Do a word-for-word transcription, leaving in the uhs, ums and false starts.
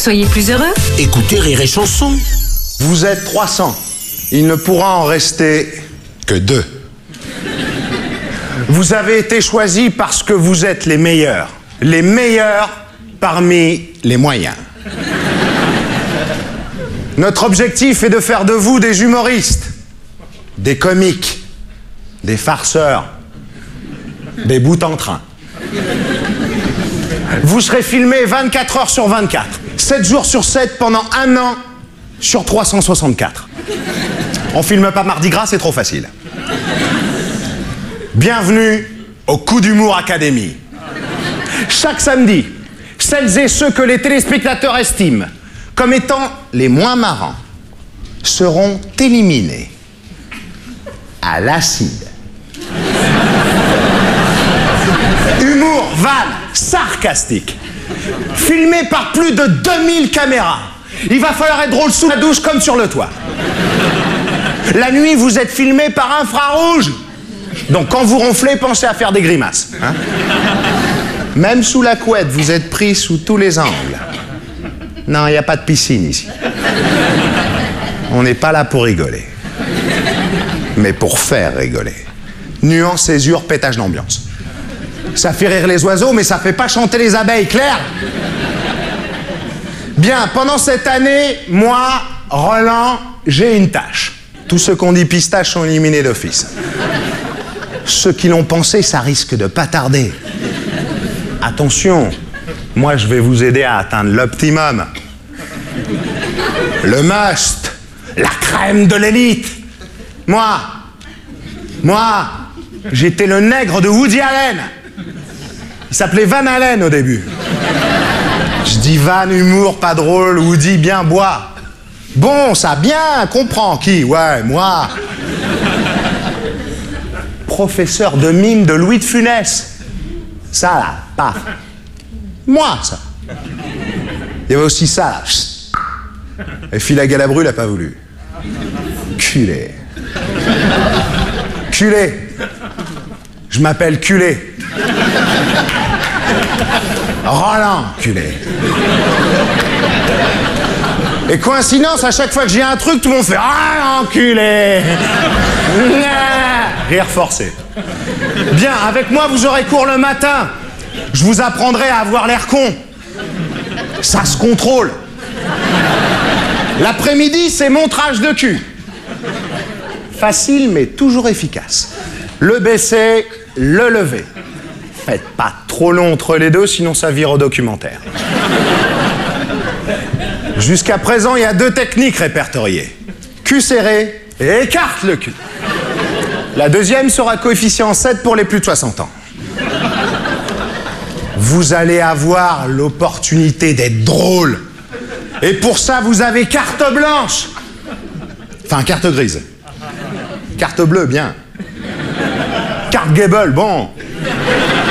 Soyez plus heureux. Écoutez Rire et Chanson. Vous êtes trois cents. Il ne pourra en rester que deux. Vous avez été choisis parce que vous êtes les meilleurs. Les meilleurs parmi les moyens. Notre objectif est de faire de vous des humoristes, des comiques, des farceurs, des bouts-en-train. Vous serez filmés vingt-quatre heures sur vingt-quatre, sept jours sur sept pendant un an sur trois cent soixante-quatre. On filme pas Mardi Gras, c'est trop facile. Bienvenue au Coup d'Humour Academy. Chaque samedi, celles et ceux que les téléspectateurs estiment comme étant les moins marrants seront éliminés à l'acide. Humour, vanne, sarcastique, filmé par plus de deux mille caméras. Il va falloir être drôle sous la douche comme sur le toit. La nuit, vous êtes filmé par infrarouge. Donc quand vous ronflez, pensez à faire des grimaces. Hein? Même sous la couette, vous êtes pris sous tous les angles. Non, il n'y a pas de piscine ici. On n'est pas là pour rigoler. Mais pour faire rigoler. Nuance, césure, pétage d'ambiance. Ça fait rire les oiseaux, mais ça fait pas chanter les abeilles, clair? Bien, pendant cette année, moi, Roland, j'ai une tâche. Tous ceux qu'on dit pistache sont éliminés d'office. Ceux qui l'ont pensé, ça risque de pas tarder. Attention, moi je vais vous aider à atteindre l'optimum. Le must, la crème de l'élite. Moi, moi, j'étais le nègre de Woody Allen. Il s'appelait Van Allen au début. Je dis Van, humour, pas drôle, Woody, bien bois. Bon, ça bien, comprend qui? Ouais, moi. Professeur de mime de Louis de Funès. Ça là, paf. Moi, ça. Il y avait aussi ça là. Et Phil à Galabru l'a pas voulu. Culé. Culé. Je m'appelle Culé. Roland Culé. Et coïncidence, à chaque fois que j'ai un truc, tout le monde fait « Ah, enculé !» Rire forcé. Bien, avec moi, vous aurez cours le matin. Je vous apprendrai à avoir l'air con. Ça se contrôle. L'après-midi, c'est montrage de cul. Facile, mais toujours efficace. Le baisser, le lever. Faites pas trop long entre les deux, sinon ça vire au documentaire. Jusqu'à présent, il y a deux techniques répertoriées. Cul serré et écarte le cul. La deuxième sera coefficient sept pour les plus de soixante ans. Vous allez avoir l'opportunité d'être drôle. Et pour ça, vous avez carte blanche. Enfin, carte grise. Carte bleue, bien. Carte Gable, bon.